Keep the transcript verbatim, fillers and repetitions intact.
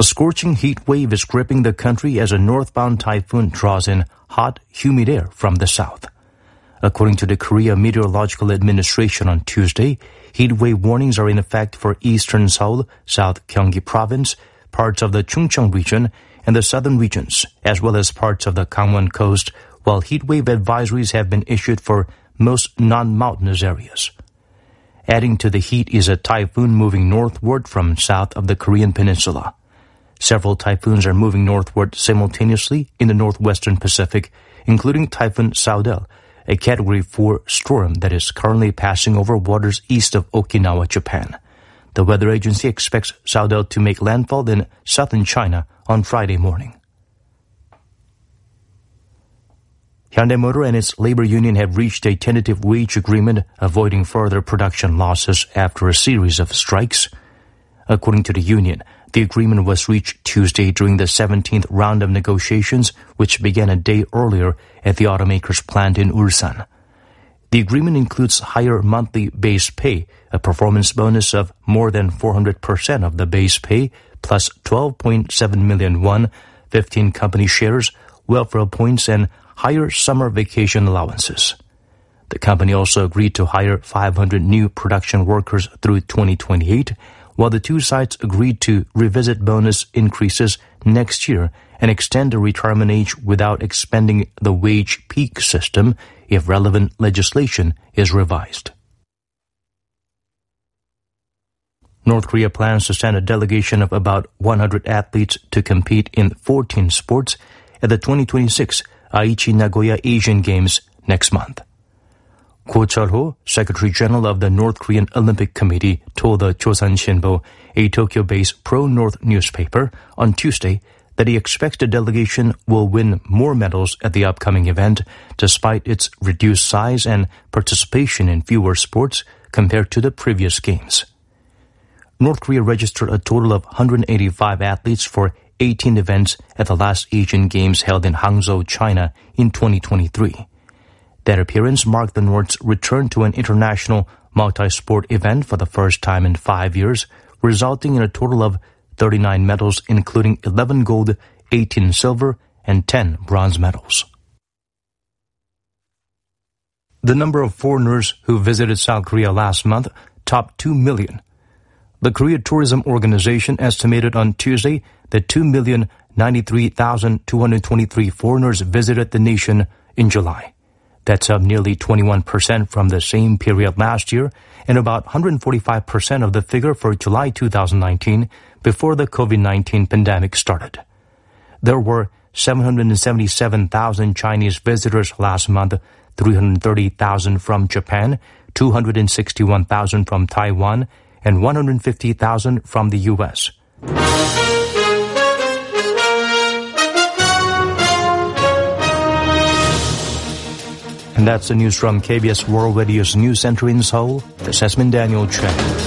A scorching heat wave is gripping the country as a northbound typhoon draws in hot, humid air from the south. According to the Korea Meteorological Administration on Tuesday, heat wave warnings are in effect for eastern Seoul, South Gyeonggi Province, parts of the Chungcheong region, and the southern regions, as well as parts of the Gangwon coast, while heat wave advisories have been issued for most non-mountainous areas. Adding to the heat is a typhoon moving northward from south of the Korean peninsula. Several typhoons are moving northward simultaneously in the northwestern Pacific, including Typhoon Saudel, a Category four storm that is currently passing over waters east of Okinawa, Japan. The weather agency expects Saudel to make landfall in southern China on Friday morning. Hyundai Motor and its labor union have reached a tentative wage agreement, avoiding further production losses after a series of strikes. According to the union, the agreement was reached Tuesday during the seventeenth round of negotiations, which began a day earlier at the automaker's plant in Ulsan. The agreement includes higher monthly base pay, a performance bonus of more than four hundred percent of the base pay, plus twelve point seven million won, fifteen company shares, welfare points, and higher summer vacation allowances. The company also agreed to hire five hundred new production workers through twenty twenty-eight, while the two sides agreed to revisit bonus increases next year and extend the retirement age without expanding the wage peak system if relevant legislation is revised. North Korea plans to send a delegation of about one hundred athletes to compete in fourteen sports at the twenty twenty-six Aichi Nagoya Asian Games next month. Ko Chul-ho, Secretary General of the North Korean Olympic Committee, told the Chosan Shinbo, a Tokyo-based pro-North newspaper, on Tuesday that he expects the delegation will win more medals at the upcoming event, despite its reduced size and participation in fewer sports compared to the previous games. North Korea registered a total of one hundred eighty-five athletes for eighteen events at the last Asian Games held in Hangzhou, China in twenty twenty-three. That appearance marked the North's return to an international multi-sport event for the first time in five years, resulting in a total of thirty-nine medals, including eleven gold, eighteen silver, and ten bronze medals. The number of foreigners who visited South Korea last month topped two million. The Korea Tourism Organization estimated on Tuesday that two million ninety-three thousand two hundred twenty-three foreigners visited the nation in July. That's up nearly twenty-one percent from the same period last year and about one hundred forty-five percent of the figure for July two thousand nineteen, before the covid nineteen pandemic started. There were seven hundred seventy-seven thousand Chinese visitors last month, three hundred thirty thousand from Japan, two hundred sixty-one thousand from Taiwan, and one hundred fifty thousand from the U S. And that's the news from K B S World Radio's News Center in Seoul. This has been Daniel Chen.